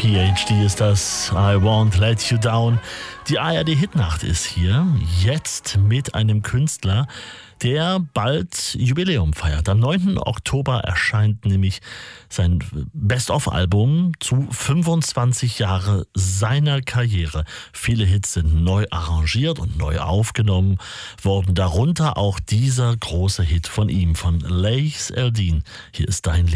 PhD ist das. I Won't Let You Down. Die ARD-Hitnacht ist hier, jetzt mit einem Künstler, der bald Jubiläum feiert. Am 9. Oktober erscheint nämlich sein Best-of-Album zu 25 Jahre seiner Karriere. Viele Hits sind neu arrangiert und neu aufgenommen worden. Darunter auch dieser große Hit von ihm, von Leigh Eldin. Hier ist dein Leben.